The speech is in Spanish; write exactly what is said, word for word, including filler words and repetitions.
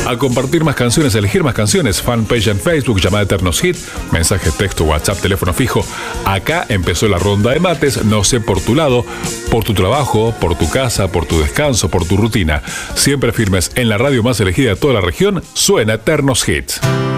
a compartir más canciones, a elegir más canciones. Fanpage en Facebook, llamada Eternos Hit, mensaje, texto, WhatsApp, teléfono fijo. Acá empezó la ronda de mates, no sé por tu lado, por tu trabajo, por tu casa, por tu descanso, por tu rutina. Siempre firmes en la radio más elegida de toda la región, suena Eternos Hit.